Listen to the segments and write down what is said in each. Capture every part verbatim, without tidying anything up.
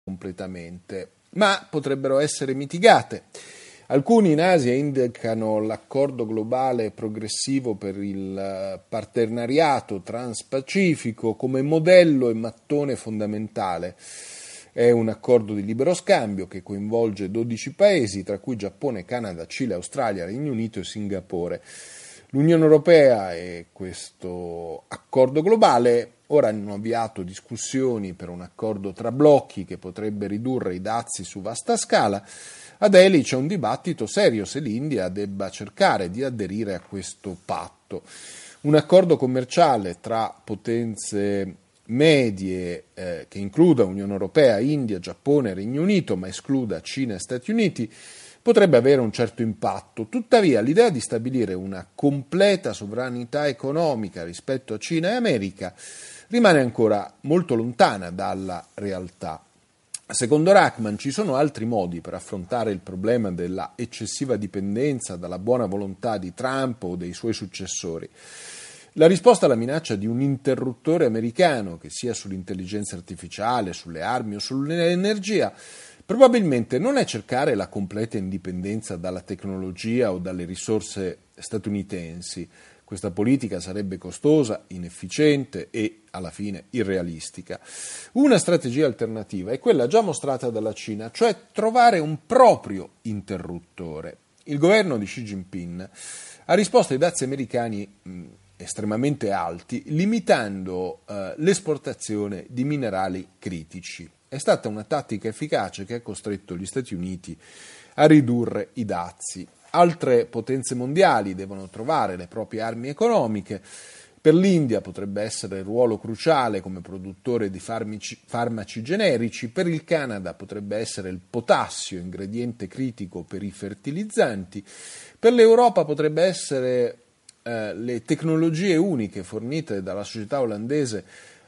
completamente, ma potrebbero essere mitigate. Alcuni in Asia indicano l'accordo globale progressivo per il partenariato transpacifico come modello e mattone fondamentale. È un accordo di libero scambio che coinvolge dodici paesi, tra cui Giappone, Canada, Cile, Australia, Regno Unito e Singapore. L'Unione Europea e questo accordo globale ora hanno avviato discussioni per un accordo tra blocchi che potrebbe ridurre i dazi su vasta scala. A Delhi c'è un dibattito serio se l'India debba cercare di aderire a questo patto. Un accordo commerciale tra potenze medie eh, che includa Unione Europea, India, Giappone, Regno Unito, ma escluda Cina e Stati Uniti, potrebbe avere un certo impatto. Tuttavia, l'idea di stabilire una completa sovranità economica rispetto a Cina e America rimane ancora molto lontana dalla realtà. Secondo Rahman ci sono altri modi per affrontare il problema della eccessiva dipendenza dalla buona volontà di Trump o dei suoi successori. La risposta alla minaccia di un interruttore americano, che sia sull'intelligenza artificiale, sulle armi o sull'energia, probabilmente non è cercare la completa indipendenza dalla tecnologia o dalle risorse statunitensi. Questa politica sarebbe costosa, inefficiente e, alla fine, irrealistica. Una strategia alternativa è quella già mostrata dalla Cina, cioè trovare un proprio interruttore. Il governo di Xi Jinping ha risposto ai dazi americani mh, estremamente alti, limitando eh, l'esportazione di minerali critici. È stata una tattica efficace che ha costretto gli Stati Uniti a ridurre i dazi. Altre potenze mondiali devono trovare le proprie armi economiche. Per l'India potrebbe essere il ruolo cruciale come produttore di farmaci, farmaci generici, per il Canada potrebbe essere il potassio, ingrediente critico per i fertilizzanti, per l'Europa potrebbe essere eh, le tecnologie uniche fornite dalla società olandese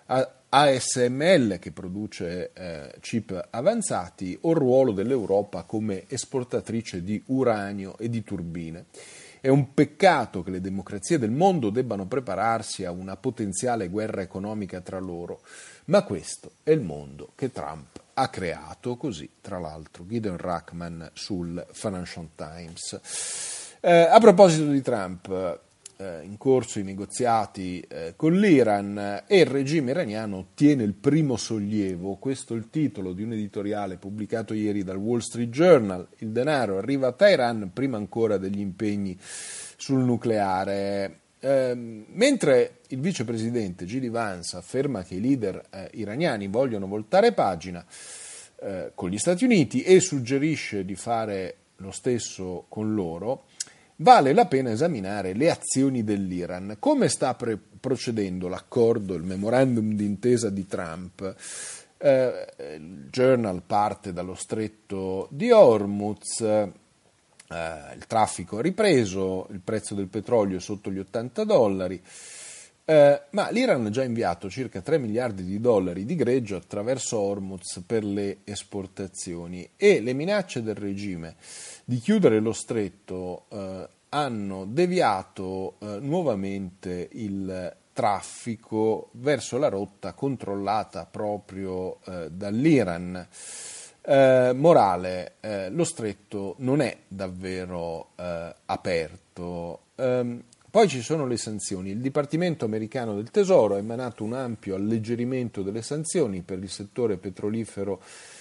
A S M L che produce eh, chip avanzati o il ruolo dell'Europa come esportatrice di uranio e di turbine. È un peccato che le democrazie del mondo debbano prepararsi a una potenziale guerra economica tra loro, ma questo è il mondo che Trump ha creato, così tra l'altro Gideon Rahman sul Financial Times. Eh, a proposito di Trump, in corso i negoziati eh, con l'Iran e il regime iraniano ottiene il primo sollievo. Questo è il titolo di un editoriale pubblicato ieri dal Wall Street Journal. Il denaro arriva a Teheran prima ancora degli impegni sul nucleare. Eh, mentre il vicepresidente J D Vance afferma che i leader eh, iraniani vogliono voltare pagina eh, con gli Stati Uniti e suggerisce di fare lo stesso con loro, vale la pena esaminare le azioni dell'Iran. Come sta pre- procedendo l'accordo, il memorandum d'intesa di Trump? Eh, il Journal parte dallo stretto di Hormuz, eh, il traffico è ripreso, il prezzo del petrolio è sotto gli ottanta dollari, eh, ma l'Iran ha già inviato circa tre miliardi di dollari di greggio attraverso Hormuz per le esportazioni e le minacce del regime di chiudere lo stretto eh, hanno deviato eh, nuovamente il traffico verso la rotta controllata proprio eh, dall'Iran. Eh, morale, eh, lo stretto non è davvero eh, aperto. Um, poi ci sono le sanzioni. Il Dipartimento americano del Tesoro ha emanato un ampio alleggerimento delle sanzioni per il settore petrolifero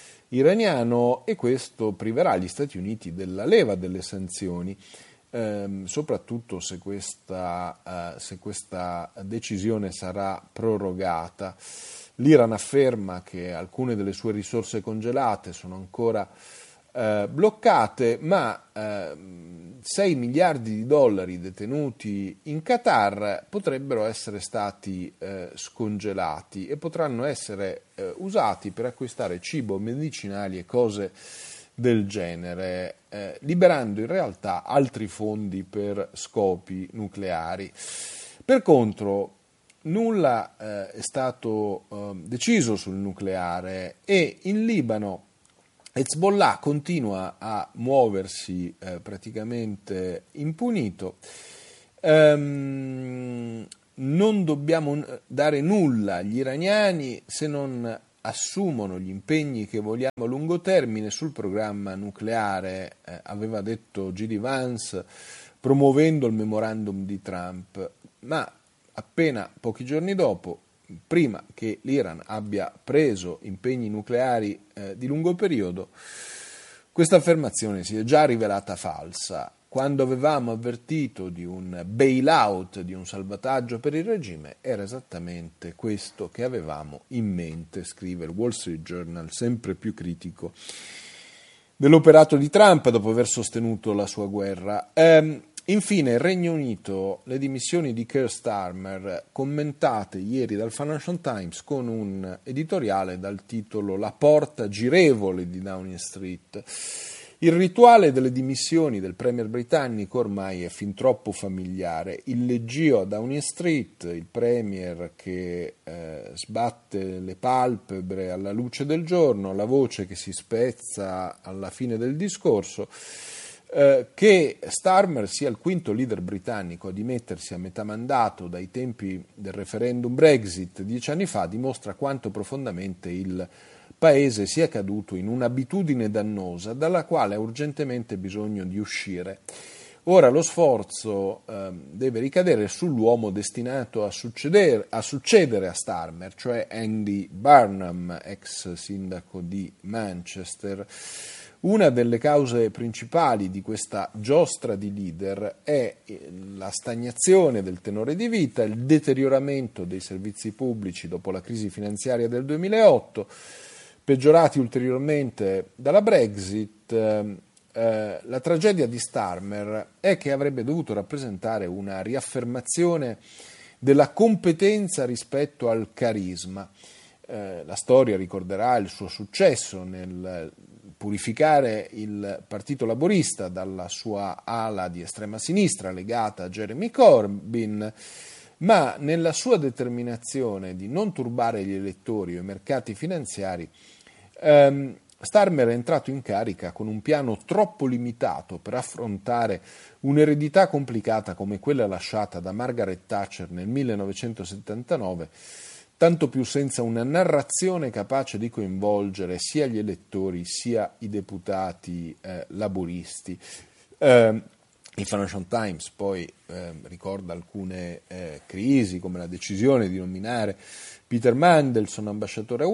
iraniano e questo priverà gli Stati Uniti della leva delle sanzioni, ehm, soprattutto se questa, eh, se questa decisione sarà prorogata. L'Iran afferma che alcune delle sue risorse congelate sono ancora eh, bloccate, ma eh, sei miliardi di dollari detenuti in Qatar potrebbero essere stati eh, scongelati e potranno essere eh, usati per acquistare cibo, medicinali e cose del genere, eh, liberando in realtà altri fondi per scopi nucleari. Per contro, nulla eh, è stato eh, deciso sul nucleare e in Libano Hezbollah continua a muoversi eh, praticamente impunito. Ehm, non dobbiamo dare nulla agli iraniani se non assumono gli impegni che vogliamo a lungo termine sul programma nucleare, eh, aveva detto J D Vance, promuovendo il memorandum di Trump, ma appena pochi giorni dopo, prima che l'Iran abbia preso impegni nucleari eh, di lungo periodo, questa affermazione si è già rivelata falsa. Quando avevamo avvertito di un bailout, di un salvataggio per il regime, era esattamente questo che avevamo in mente, scrive il Wall Street Journal, sempre più critico dell'operato di Trump dopo aver sostenuto la sua guerra. Ehm, infine, il Regno Unito, le dimissioni di Keir Starmer, commentate ieri dal Financial Times con un editoriale dal titolo La porta girevole di Downing Street. Il rituale delle dimissioni del premier britannico ormai è fin troppo familiare. Il leggio a Downing Street, il premier che eh, sbatte le palpebre alla luce del giorno, la voce che si spezza alla fine del discorso. Eh, che Starmer sia il quinto leader britannico a dimettersi a metà mandato dai tempi del referendum Brexit dieci anni fa dimostra quanto profondamente il Paese sia caduto in un'abitudine dannosa dalla quale ha urgentemente bisogno di uscire. Ora lo sforzo eh, deve ricadere sull'uomo destinato a, succedere, a succedere a Starmer, cioè Andy Burnham, ex sindaco di Manchester. Una delle cause principali di questa giostra di leader è la stagnazione del tenore di vita, il deterioramento dei servizi pubblici dopo la crisi finanziaria del duemilaotto, peggiorati ulteriormente dalla Brexit. Eh, eh, la tragedia di Starmer è che avrebbe dovuto rappresentare una riaffermazione della competenza rispetto al carisma. Eh, la storia ricorderà il suo successo nel purificare il Partito Laborista dalla sua ala di estrema sinistra legata a Jeremy Corbyn, ma nella sua determinazione di non turbare gli elettori o i mercati finanziari, ehm, Starmer è entrato in carica con un piano troppo limitato per affrontare un'eredità complicata come quella lasciata da Margaret Thatcher nel millenovecentosettantanove, tanto più senza una narrazione capace di coinvolgere sia gli elettori sia i deputati eh, laburisti. Eh, il Financial Times poi eh, ricorda alcune eh, crisi, come la decisione di nominare Peter Mandelson ambasciatore a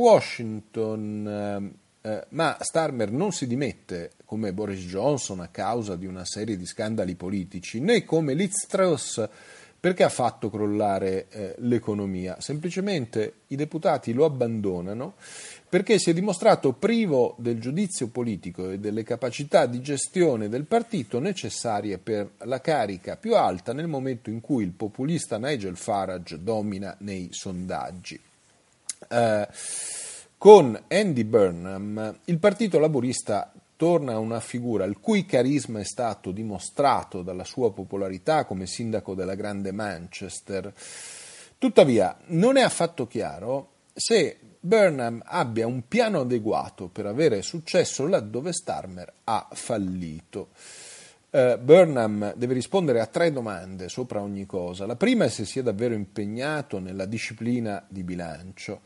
Washington, eh, eh, ma Starmer non si dimette come Boris Johnson a causa di una serie di scandali politici, né come Liz Truss perché ha fatto crollare eh, l'economia. Semplicemente i deputati lo abbandonano perché si è dimostrato privo del giudizio politico e delle capacità di gestione del partito necessarie per la carica più alta nel momento in cui il populista Nigel Farage domina nei sondaggi. Eh, con Andy Burnham il Partito Laborista torna a una figura il cui carisma è stato dimostrato dalla sua popolarità come sindaco della grande Manchester. Tuttavia, non è affatto chiaro se Burnham abbia un piano adeguato per avere successo laddove Starmer ha fallito. Uh, Burnham deve rispondere a tre domande sopra ogni cosa. La prima è se sia davvero impegnato nella disciplina di bilancio.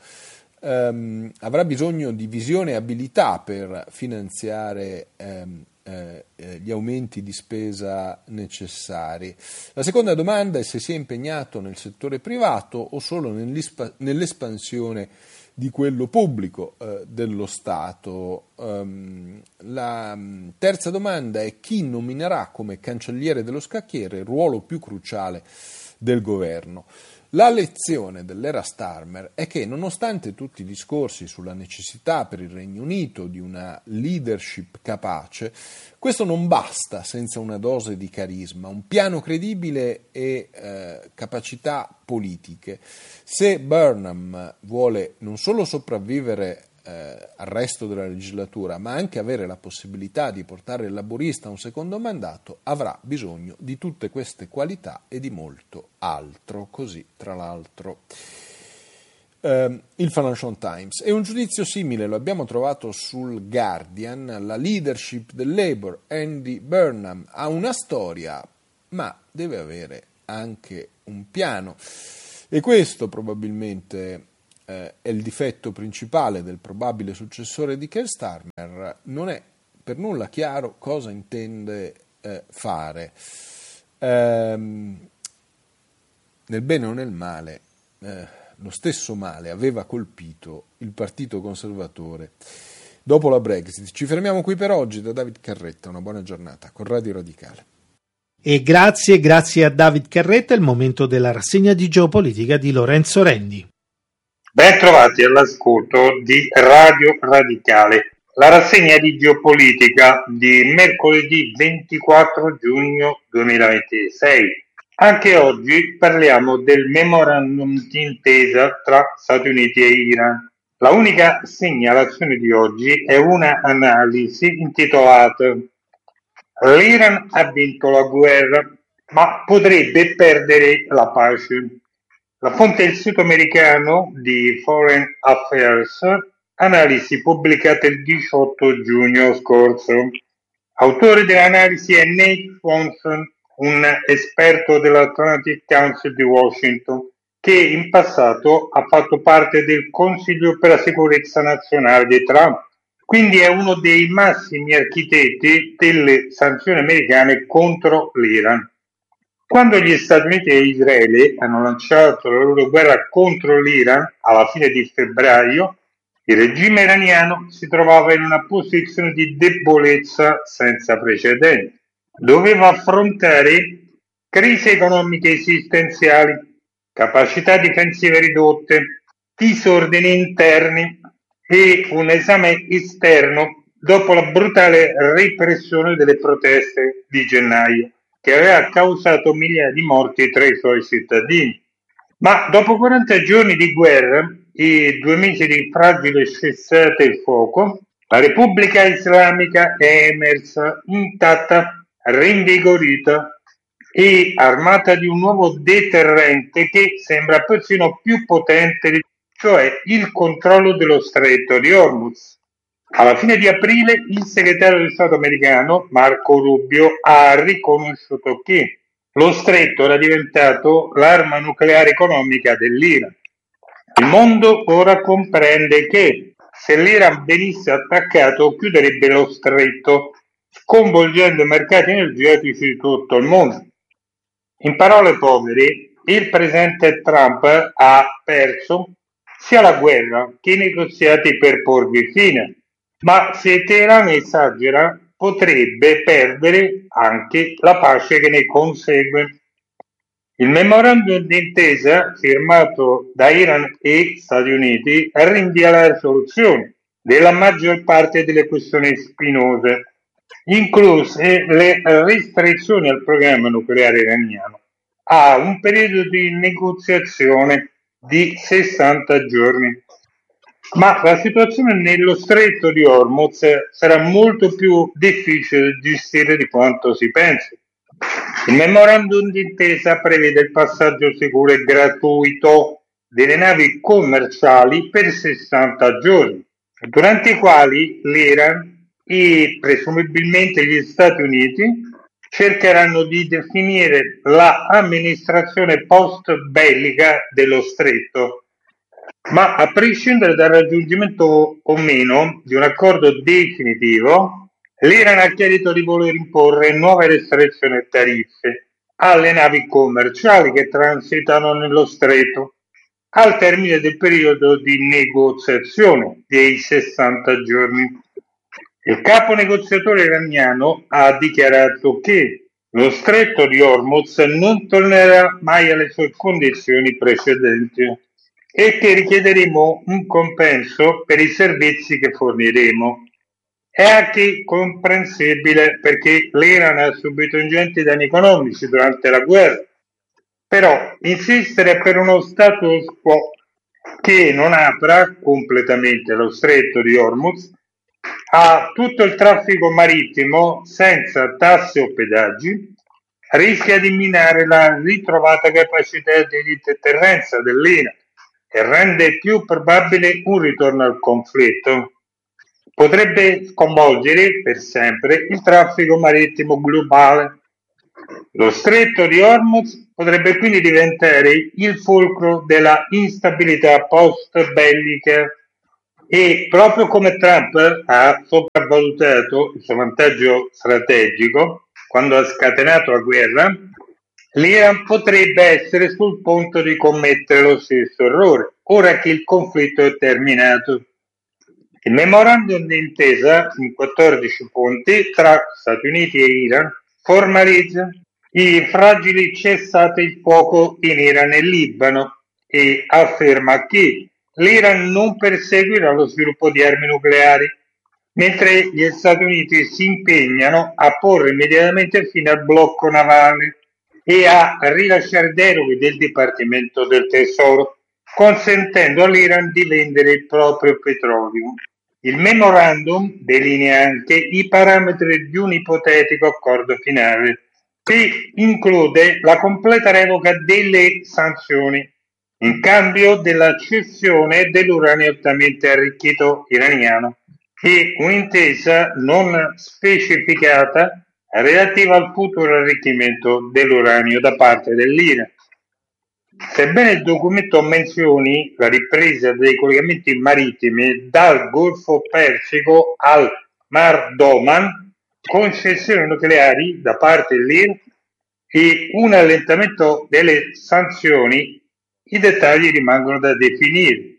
Um, avrà bisogno di visione e abilità per finanziare um, eh, gli aumenti di spesa necessari. La seconda domanda è se sia impegnato nel settore privato o solo nell'espansione di quello pubblico eh, dello Stato. Um, la terza domanda è chi nominerà come cancelliere dello scacchiere il ruolo più cruciale del governo. La lezione dell'era Starmer è che, nonostante tutti i discorsi sulla necessità per il Regno Unito di una leadership capace, questo non basta senza una dose di carisma, un piano credibile e eh, capacità politiche. Se Burnham vuole non solo sopravvivere eh, al resto della legislatura, ma anche avere la possibilità di portare il laborista a un secondo mandato, avrà bisogno di tutte queste qualità e di molto altro. Così, tra l'altro, eh, il Financial Times. E un giudizio simile lo abbiamo trovato sul Guardian. La leadership del Labour, Andy Burnham, ha una storia, ma deve avere anche un piano. E questo probabilmente eh, è il difetto principale del probabile successore di Keir Starmer, non è per nulla chiaro cosa intende eh, fare. Ehm, nel bene o nel male, eh, lo stesso male aveva colpito il Partito Conservatore dopo la Brexit. Ci fermiamo qui per oggi. Da David Carretta, una buona giornata con Radio Radicale. E grazie, grazie a David Carretta, è il momento della rassegna di geopolitica di Lorenzo Rendi. Ben trovati all'ascolto di Radio Radicale, la rassegna di geopolitica di mercoledì ventiquattro giugno duemilaventisei. Anche oggi parliamo del memorandum d'intesa tra Stati Uniti e Iran. La unica segnalazione di oggi è una analisi intitolata "L'Iran ha vinto la guerra, ma potrebbe perdere la pace". La fonte è il sito americano di Foreign Affairs, analisi pubblicata il diciotto giugno scorso. Autore dell'analisi è Nate Swanson, un esperto dell'Atlantic Council di Washington, che in passato ha fatto parte del Consiglio per la sicurezza nazionale di Trump, quindi è uno dei massimi architetti delle sanzioni americane contro l'Iran. Quando gli Stati Uniti e Israele hanno lanciato la loro guerra contro l'Iran alla fine di febbraio, il regime iraniano si trovava in una posizione di debolezza senza precedenti. Doveva affrontare crisi economiche esistenziali, capacità difensive ridotte, disordini interni e un esame esterno dopo la brutale repressione delle proteste di gennaio, che aveva causato migliaia di morti tra i suoi cittadini. Ma dopo quaranta giorni di guerra e due mesi di fragile cessate il fuoco, la Repubblica Islamica è emersa intatta, rinvigorita e armata di un nuovo deterrente che sembra persino più potente, cioè il controllo dello stretto di Hormuz. Alla fine di aprile il segretario di Stato americano Marco Rubio ha riconosciuto che lo stretto era diventato l'arma nucleare economica dell'Iran. Il mondo ora comprende che se l'Iran venisse attaccato chiuderebbe lo stretto, sconvolgendo i mercati energetici di tutto il mondo. In parole povere, il presidente Trump ha perso sia la guerra che i negoziati per porvi fine, ma se Teheran esagera potrebbe perdere anche la pace che ne consegue. Il memorandum d'intesa firmato da Iran e Stati Uniti rinvia la risoluzione della maggior parte delle questioni spinose, incluse le restrizioni al programma nucleare iraniano, a un periodo di negoziazione di sessanta giorni. Ma la situazione nello stretto di Hormuz sarà molto più difficile da gestire di quanto si pensi. Il memorandum d'intesa prevede il passaggio sicuro e gratuito delle navi commerciali per sessanta giorni, durante i quali l'Iran e presumibilmente gli Stati Uniti cercheranno di definire la amministrazione post-bellica dello stretto. Ma a prescindere dal raggiungimento o meno di un accordo definitivo, l'Iran ha chiarito di voler imporre nuove restrizioni e tariffe alle navi commerciali che transitano nello stretto al termine del periodo di negoziazione dei sessanta giorni. Il capo negoziatore iraniano ha dichiarato che lo stretto di Hormuz non tornerà mai alle sue condizioni precedenti e che richiederemo un compenso per i servizi che forniremo. È anche comprensibile perché l'Iran ha subito ingenti danni economici durante la guerra, però insistere per uno status quo che non apra completamente lo stretto di Hormuz a tutto il traffico marittimo senza tasse o pedaggi rischia di minare la ritrovata capacità di deterrenza dell'Iran e rende più probabile un ritorno al conflitto. Potrebbe sconvolgere per sempre il traffico marittimo globale. Lo stretto di Hormuz potrebbe quindi diventare il fulcro della instabilità post-bellica e proprio come Trump ha sopravvalutato il suo vantaggio strategico quando ha scatenato la guerra, l'Iran potrebbe essere sul punto di commettere lo stesso errore, ora che il conflitto è terminato. Il memorandum d'intesa in quattordici punti tra Stati Uniti e Iran formalizza i fragili cessate il fuoco in Iran e Libano e afferma che l'Iran non perseguirà lo sviluppo di armi nucleari, mentre gli Stati Uniti si impegnano a porre immediatamente fine al blocco navale e a rilasciare deroghe del Dipartimento del Tesoro, consentendo all'Iran di vendere il proprio petrolio. Il memorandum delinea anche i parametri di un ipotetico accordo finale che include la completa revoca delle sanzioni in cambio della cessione dell'uranio altamente arricchito iraniano e un'intesa non specificata relativa al futuro arricchimento dell'uranio da parte dell'Iran. Sebbene il documento menzioni la ripresa dei collegamenti marittimi dal Golfo Persico al Mar d'Oman, concessioni nucleari da parte dell'Iran e un allentamento delle sanzioni, i dettagli rimangono da definire.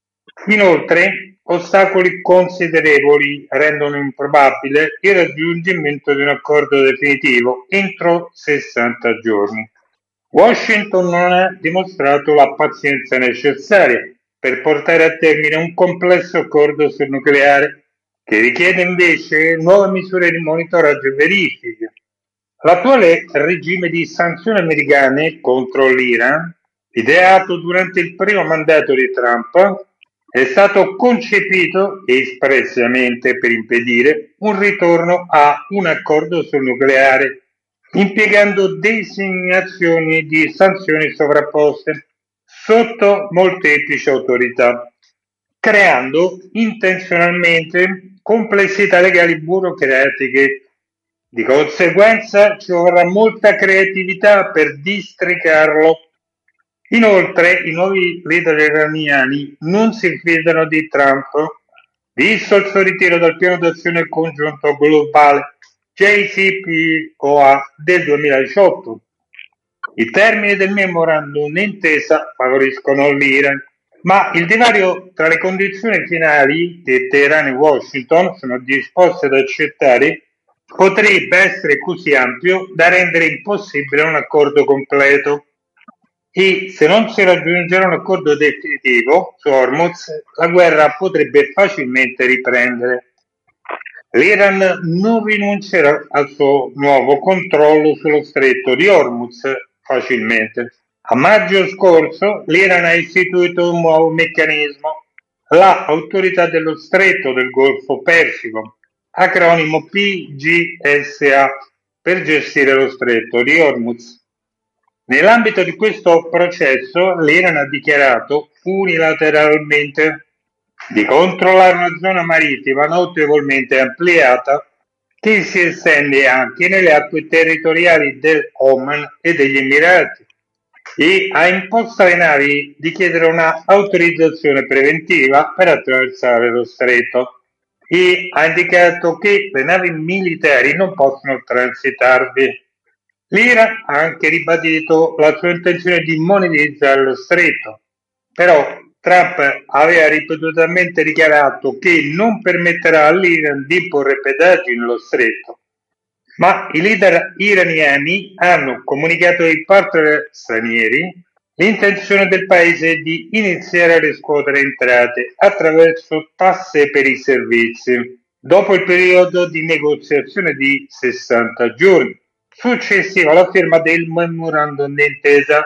Inoltre, ostacoli considerevoli rendono improbabile il raggiungimento di un accordo definitivo entro sessanta giorni. Washington non ha dimostrato la pazienza necessaria per portare a termine un complesso accordo sul nucleare, che richiede invece nuove misure di monitoraggio e verifica. L'attuale regime di sanzioni americane contro l'Iran, ideato durante il primo mandato di Trump, è stato concepito espressamente per impedire un ritorno a un accordo sul nucleare, impiegando designazioni di sanzioni sovrapposte sotto molteplici autorità, creando intenzionalmente complessità legali burocratiche. Di conseguenza ci vorrà molta creatività per districarlo. Inoltre, i nuovi leader iraniani non si fidano di Trump, visto il suo ritiro dal piano d'azione congiunto globale J C P O A del duemiladiciotto. I termini del memorandum d'intesa favoriscono l'Iran, ma il divario tra le condizioni finali che Teheran e Washington sono disposte ad accettare potrebbe essere così ampio da rendere impossibile un accordo completo. E se non si raggiungerà un accordo definitivo su Hormuz, la guerra potrebbe facilmente riprendere. L'Iran non rinuncerà al suo nuovo controllo sullo stretto di Hormuz facilmente. A maggio scorso l'Iran ha istituito un nuovo meccanismo, la Autorità dello Stretto del Golfo Persico, acronimo P G S A, per gestire lo stretto di Hormuz. Nell'ambito di questo processo l'Iran ha dichiarato unilateralmente di controllare una zona marittima notevolmente ampliata che si estende anche nelle acque territoriali del Oman e degli Emirati e ha imposto alle navi di chiedere una autorizzazione preventiva per attraversare lo stretto e ha indicato che le navi militari non possono transitarvi. L'Iran ha anche ribadito la sua intenzione di monetizzare lo stretto, però Trump aveva ripetutamente dichiarato che non permetterà all'Iran di imporre pedaggi nello stretto, ma i leader iraniani hanno comunicato ai partner stranieri l'intenzione del paese di iniziare a riscuotere entrate attraverso tasse per i servizi, dopo il periodo di negoziazione di sessanta giorni. Successivo alla firma del memorandum d'intesa,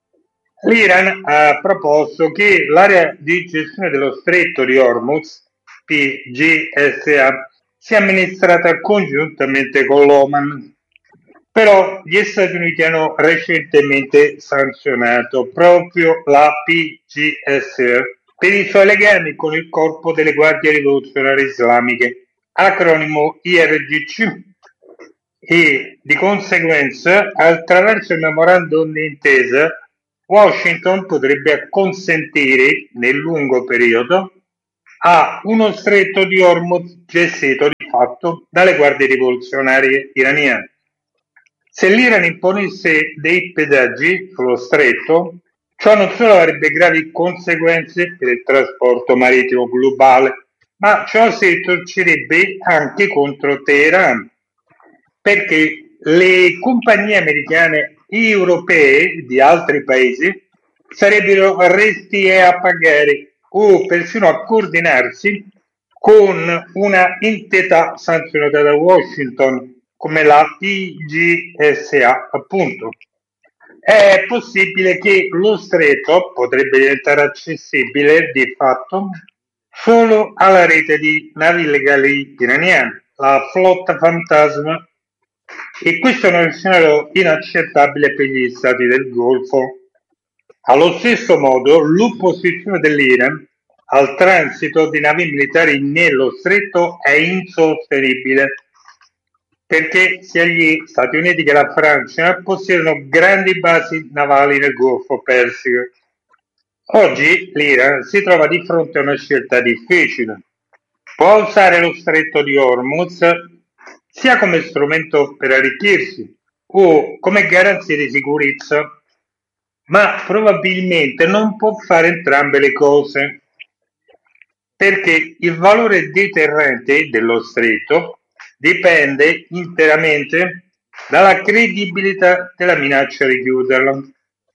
l'Iran ha proposto che l'area di gestione dello stretto di Hormuz, P G S A, sia amministrata congiuntamente con l'Oman. Però gli Stati Uniti hanno recentemente sanzionato proprio la P G S A per i suoi legami con il Corpo delle Guardie Rivoluzionarie Islamiche, acronimo I R G C, e di conseguenza attraverso il memorandum d'intesa Washington potrebbe consentire nel lungo periodo a uno stretto di Hormuz gestito di fatto dalle guardie rivoluzionarie iraniane. Se l'Iran imponesse dei pedaggi sullo stretto, ciò non solo avrebbe gravi conseguenze per il trasporto marittimo globale, ma ciò si torcerebbe anche contro Teheran, perché le compagnie americane e europee di altri paesi sarebbero restie a pagare o persino a coordinarsi con una entità sanzionata da Washington come la T G S A, appunto. È possibile che lo stretto potrebbe diventare accessibile di fatto solo alla rete di navi legali iraniane, la flotta fantasma, e questo è uno scenario inaccettabile per gli stati del Golfo. Allo stesso modo, l'opposizione dell'Iran al transito di navi militari nello stretto è insostenibile, perché sia gli Stati Uniti che la Francia possiedono grandi basi navali nel Golfo Persico. Oggi l'Iran si trova di fronte a una scelta difficile. Può usare lo stretto di Hormuz sia come strumento per arricchirsi o come garanzia di sicurezza, ma probabilmente non può fare entrambe le cose, perché il valore deterrente dello stretto dipende interamente dalla credibilità della minaccia di chiuderlo.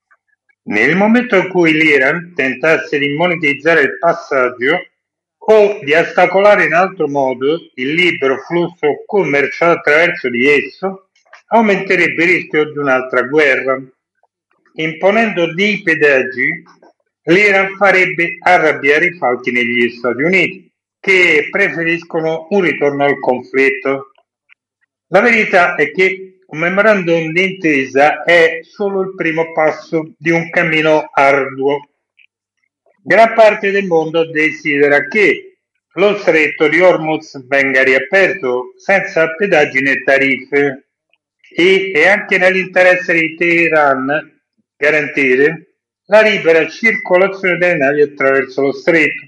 Nel momento in cui l'Iran tentasse di monetizzare il passaggio o di ostacolare in altro modo il libero flusso commerciale attraverso di esso, aumenterebbe il rischio di un'altra guerra. Imponendo dei pedaggi, l'Iran farebbe arrabbiare i falchi negli Stati Uniti, che preferiscono un ritorno al conflitto. La verità è che un memorandum d'intesa è solo il primo passo di un cammino arduo. Gran parte del mondo desidera che lo stretto di Hormuz venga riaperto senza pedaggi né tariffe e è anche nell'interesse di Teheran garantire la libera circolazione delle navi attraverso lo stretto.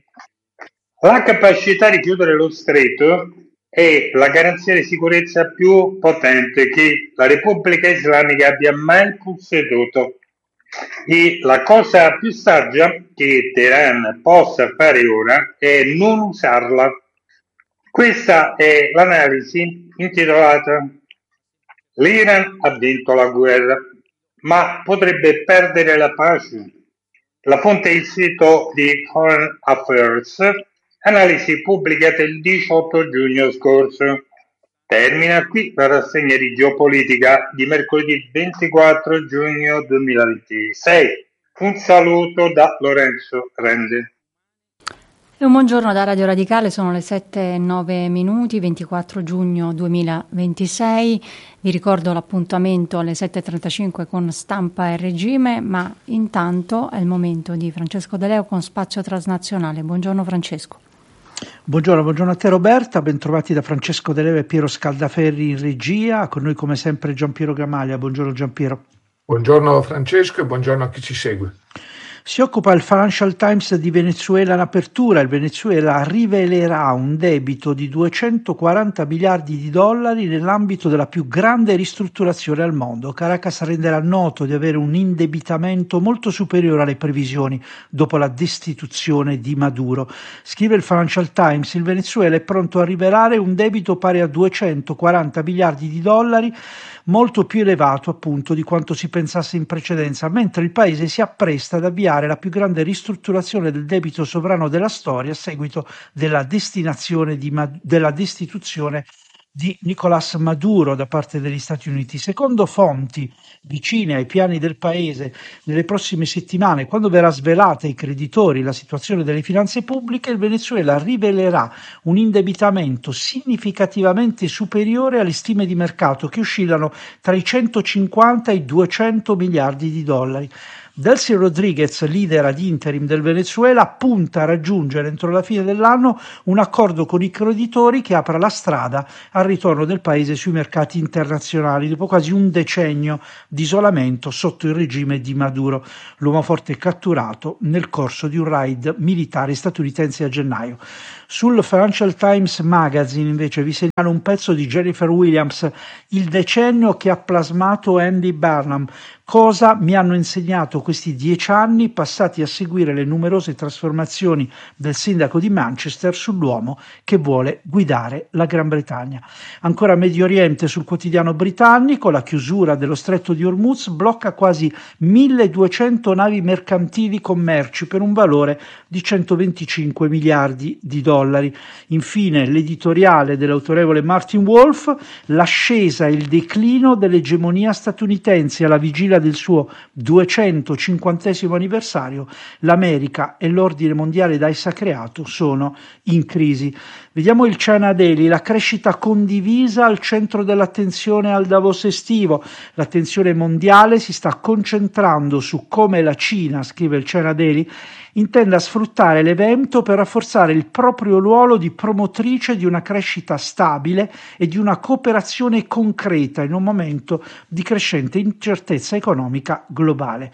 La capacità di chiudere lo stretto è la garanzia di sicurezza più potente che la Repubblica Islamica abbia mai posseduto. E la cosa più saggia che Teheran possa fare ora è non usarla. Questa è l'analisi intitolata "L'Iran ha vinto la guerra, ma potrebbe perdere la pace". La fonte è il sito di Foreign Affairs, analisi pubblicata il diciotto giugno scorso. Termina qui la rassegna di geopolitica di mercoledì ventiquattro giugno duemilaventisei. Un saluto da Lorenzo Rendi. E un buongiorno da Radio Radicale, sono le sette e nove minuti, ventiquattro giugno duemilaventisei. Vi ricordo l'appuntamento alle sette e trentacinque con Stampa e Regime, ma intanto è il momento di Francesco De Leo con Spazio Transnazionale. Buongiorno Francesco. Buongiorno, buongiorno a te Roberta, bentrovati da Francesco De Leo e Piero Scaldaferri in regia, con noi come sempre Giampiero Gramaglia. Buongiorno Giampiero. Buongiorno Francesco e buongiorno a chi ci segue. Si occupa il Financial Times di Venezuela in apertura. Il Venezuela rivelerà un debito di duecentoquaranta miliardi di dollari nell'ambito della più grande ristrutturazione al mondo. Caracas renderà noto di avere un indebitamento molto superiore alle previsioni dopo la destituzione di Maduro. Scrive il Financial Times, il Venezuela è pronto a rivelare un debito pari a duecentoquaranta miliardi di dollari, molto più elevato appunto di quanto si pensasse in precedenza, mentre il paese si appresta ad avviare la più grande ristrutturazione del debito sovrano della storia a seguito della destinazione di, della destituzione di Nicolás Maduro da parte degli Stati Uniti. Secondo fonti vicine ai piani del paese, nelle prossime settimane, quando verrà svelata ai creditori la situazione delle finanze pubbliche, il Venezuela rivelerà un indebitamento significativamente superiore alle stime di mercato, che oscillano tra i centocinquanta e i duecento miliardi di dollari. Delcy Rodriguez, leader ad interim del Venezuela, punta a raggiungere entro la fine dell'anno un accordo con i creditori che apra la strada al ritorno del paese sui mercati internazionali dopo quasi un decennio di isolamento sotto il regime di Maduro. L'uomo forte è catturato nel corso di un raid militare statunitense a gennaio. Sul Financial Times Magazine invece vi segnalo un pezzo di Jennifer Williams, il decennio che ha plasmato Andy Burnham. Cosa mi hanno insegnato questi dieci anni passati a seguire le numerose trasformazioni del sindaco di Manchester sull'uomo che vuole guidare la Gran Bretagna. Ancora Medio Oriente sul quotidiano britannico, la chiusura dello stretto di Hormuz blocca quasi milleduecento navi mercantili commerci per un valore di centoventicinque miliardi di dollari. Infine l'editoriale dell'autorevole Martin Wolf, l'ascesa e il declino dell'egemonia statunitense alla vigilia del suo duecentocinquantesimo anniversario. L'America e l'ordine mondiale da essa creato sono in crisi. Vediamo il China Daily, la crescita condivisa al centro dell'attenzione al Davos estivo. L'attenzione mondiale si sta concentrando su come la Cina, scrive il China Daily, intenda sfruttare l'evento per rafforzare il proprio ruolo di promotrice di una crescita stabile e di una cooperazione concreta in un momento di crescente incertezza economica globale.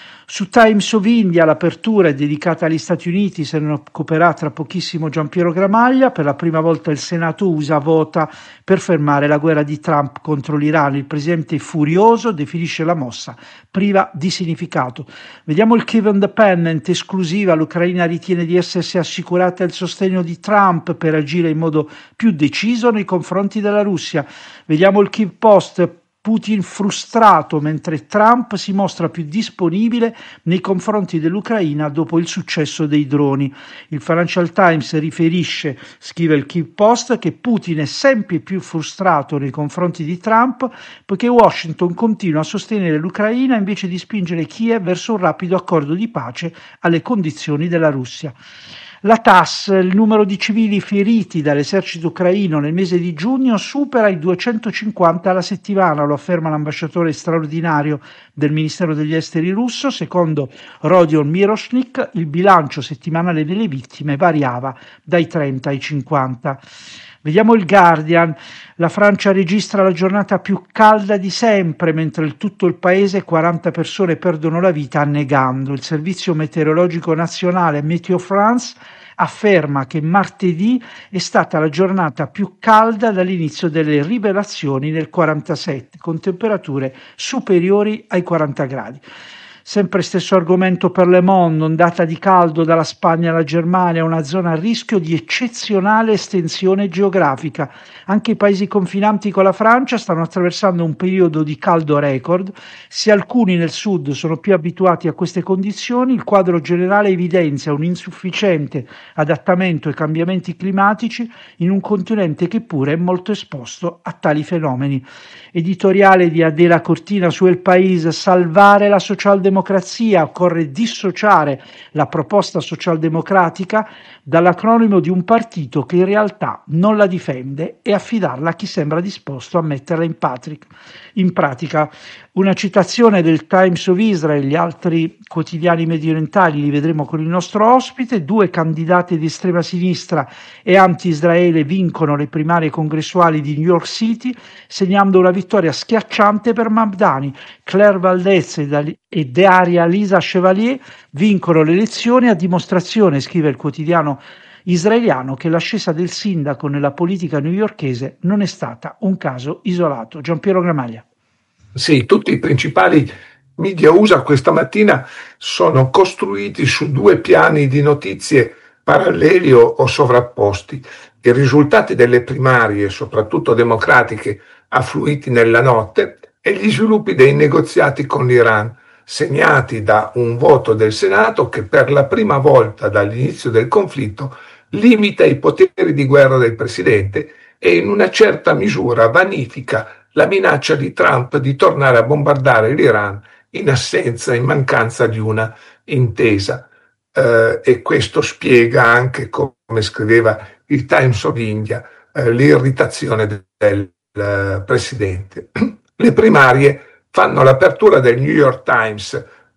Su Times of India l'apertura è dedicata agli Stati Uniti, se ne occuperà tra pochissimo Giampiero Gramaglia. Per la prima volta il Senato U S A vota per fermare la guerra di Trump contro l'Iran. Il presidente è furioso, definisce la mossa priva di significato. Vediamo il Kiev Independent, esclusiva, l'Ucraina ritiene di essersi assicurata il sostegno di Trump per agire in modo più deciso nei confronti della Russia. Vediamo il Kiev Post, Putin frustrato mentre Trump si mostra più disponibile nei confronti dell'Ucraina dopo il successo dei droni. Il Financial Times riferisce, scrive il Kiev Post, che Putin è sempre più frustrato nei confronti di Trump poiché Washington continua a sostenere l'Ucraina invece di spingere Kiev verso un rapido accordo di pace alle condizioni della Russia. La T A S, il numero di civili feriti dall'esercito ucraino nel mese di giugno supera i duecentocinquanta alla settimana, lo afferma l'ambasciatore straordinario del Ministero degli Esteri russo. Secondo Rodion Miroshnik, il bilancio settimanale delle vittime variava dai trenta ai cinquanta. Vediamo il Guardian, la Francia registra la giornata più calda di sempre, mentre in tutto il paese quaranta persone perdono la vita annegando. Il servizio meteorologico nazionale Météo France afferma che martedì è stata la giornata più calda dall'inizio delle rivelazioni nel quarantasette, con temperature superiori ai quaranta gradi. Sempre stesso argomento per Le Monde, ondata di caldo dalla Spagna alla Germania, una zona a rischio di eccezionale estensione geografica. Anche i paesi confinanti con la Francia stanno attraversando un periodo di caldo record. Se alcuni nel sud sono più abituati a queste condizioni, il quadro generale evidenzia un insufficiente adattamento ai cambiamenti climatici in un continente che pure è molto esposto a tali fenomeni. Editoriale di Adela Cortina su El País, salvare la socialdemocrazia. Occorre dissociare la proposta socialdemocratica dall'acronimo di un partito che in realtà non la difende e affidarla a chi sembra disposto a metterla in, patrick, in pratica. Una citazione del Times of Israel, gli altri quotidiani mediorientali li vedremo con il nostro ospite. Due candidate di estrema sinistra e anti-Israele vincono le primarie congressuali di New York City, segnando una vittoria schiacciante per Mamdani. Claire Valdez e Daria Lisa Chevalier vincono le elezioni a dimostrazione, scrive il quotidiano israeliano, che l'ascesa del sindaco nella politica newyorkese non è stata un caso isolato. Giampiero Gramaglia. Sì, tutti i principali media U S A questa mattina sono costruiti su due piani di notizie paralleli o, o sovrapposti. I risultati delle primarie, soprattutto democratiche, affluiti nella notte, e gli sviluppi dei negoziati con l'Iran, segnati da un voto del Senato che per la prima volta dall'inizio del conflitto limita i poteri di guerra del presidente e in una certa misura vanifica la minaccia di Trump di tornare a bombardare l'Iran in assenza, in mancanza di una intesa. Eh, e questo spiega anche, come scriveva il Times of India, eh, l'irritazione del, del uh, presidente. Le primarie fanno l'apertura del New York Times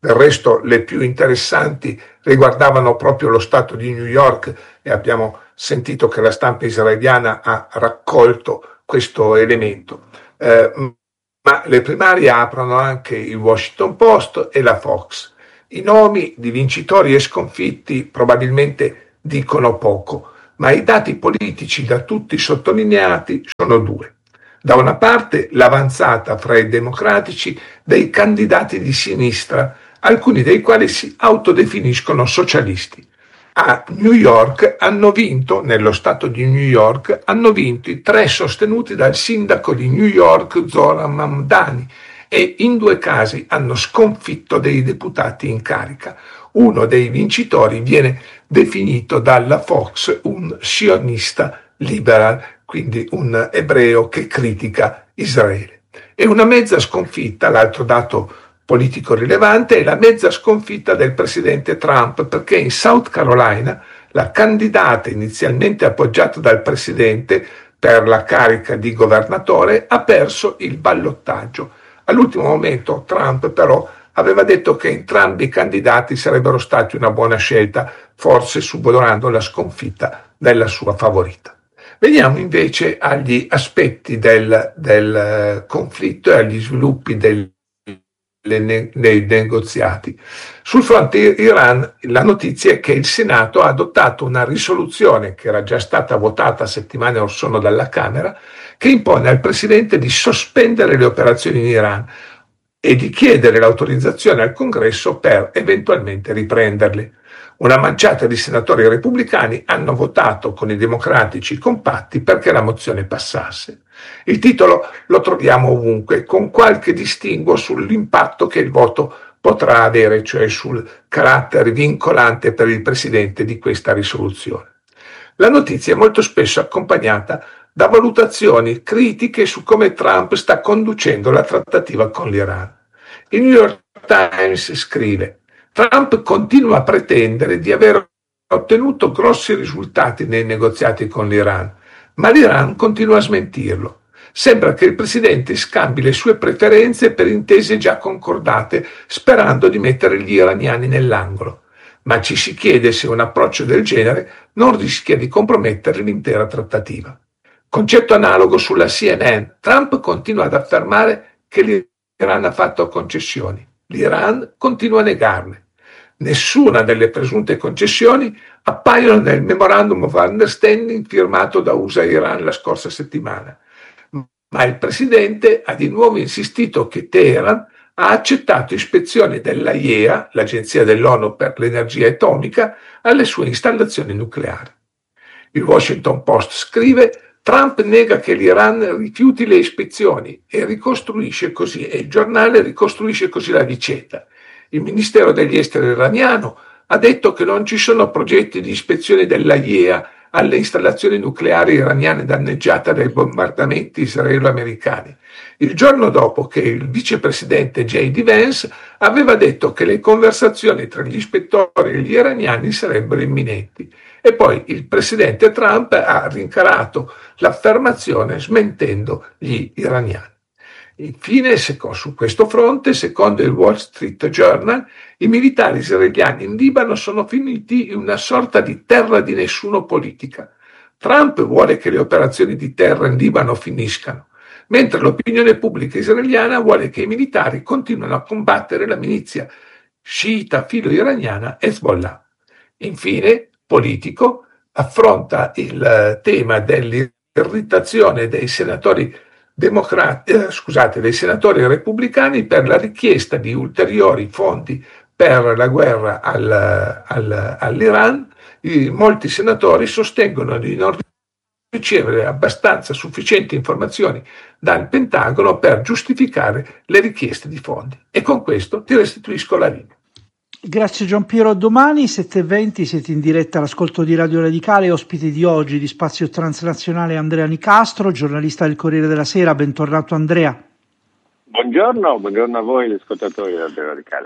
Del resto le più interessanti riguardavano proprio lo Stato di New York e abbiamo sentito che la stampa israeliana ha raccolto questo elemento. Eh, ma le primarie aprono anche il Washington Post e la Fox. I nomi di vincitori e sconfitti probabilmente dicono poco, ma i dati politici da tutti sottolineati sono due. Da una parte l'avanzata fra i democratici dei candidati di sinistra, alcuni dei quali si autodefiniscono socialisti. A New York hanno vinto, nello stato di New York, hanno vinto i tre sostenuti dal sindaco di New York Zohran Mamdani e in due casi hanno sconfitto dei deputati in carica. Uno dei vincitori viene definito dalla Fox un sionista liberal, quindi un ebreo che critica Israele. E una mezza sconfitta, l'altro dato politico rilevante, è la mezza sconfitta del presidente Trump, perché in South Carolina la candidata inizialmente appoggiata dal presidente per la carica di governatore ha perso il ballottaggio. All'ultimo momento Trump però aveva detto che entrambi i candidati sarebbero stati una buona scelta, forse subodorando la sconfitta della sua favorita. Veniamo invece agli aspetti del, del conflitto e agli sviluppi del nei negoziati. Sul fronte Iran la notizia è che il Senato ha adottato una risoluzione che era già stata votata settimane or sono dalla Camera, che impone al Presidente di sospendere le operazioni in Iran e di chiedere l'autorizzazione al Congresso per eventualmente riprenderle. Una manciata di senatori repubblicani hanno votato con i democratici compatti perché la mozione passasse. Il titolo lo troviamo ovunque, con qualche distinguo sull'impatto che il voto potrà avere, cioè sul carattere vincolante per il Presidente di questa risoluzione. La notizia è molto spesso accompagnata da valutazioni critiche su come Trump sta conducendo la trattativa con l'Iran. Il New York Times scrive: Trump continua a pretendere di aver ottenuto grossi risultati nei negoziati con l'Iran, ma l'Iran continua a smentirlo. Sembra che il presidente scambi le sue preferenze per intese già concordate, sperando di mettere gli iraniani nell'angolo. Ma ci si chiede se un approccio del genere non rischia di compromettere l'intera trattativa. Concetto analogo sulla C N N. Trump continua ad affermare che l'Iran ha fatto concessioni. L'Iran continua a negarle. Nessuna delle presunte concessioni appaiono nel Memorandum of Understanding firmato da U S A e Iran la scorsa settimana. Ma il presidente ha di nuovo insistito che Teheran ha accettato ispezioni dell'A I E A, l'Agenzia dell'ONU per l'Energia Atomica, alle sue installazioni nucleari. Il Washington Post scrive: Trump nega che l'Iran rifiuti le ispezioni e ricostruisce così, e il giornale ricostruisce così la vicenda. Il Ministero degli Esteri iraniano ha detto che non ci sono progetti di ispezione dell'A I E A alle installazioni nucleari iraniane danneggiate dai bombardamenti israelo-americani, il giorno dopo che il vicepresidente J D Vance aveva detto che le conversazioni tra gli ispettori e gli iraniani sarebbero imminenti. E poi il presidente Trump ha rincarato l'affermazione smentendo gli iraniani. Infine, su questo fronte, secondo il Wall Street Journal, i militari israeliani in Libano sono finiti in una sorta di terra di nessuno politica. Trump vuole che le operazioni di terra in Libano finiscano, mentre l'opinione pubblica israeliana vuole che i militari continuino a combattere la milizia sciita filo-iraniana Hezbollah. Infine, politico, affronta il tema dell'irritazione dei senatori Democrati, eh, scusate, dei senatori repubblicani per la richiesta di ulteriori fondi per la guerra al, al, all'Iran. I, molti senatori sostengono di non ricevere abbastanza sufficienti informazioni dal Pentagono per giustificare le richieste di fondi. E con questo ti restituisco la linea. Grazie Giampiero, a domani sette e venti siete in diretta all'ascolto di Radio Radicale. Ospite di oggi di Spazio Transnazionale Andrea Nicastro, giornalista del Corriere della Sera. Bentornato Andrea. Buongiorno, buongiorno a voi ascoltatori di Radio Radicale.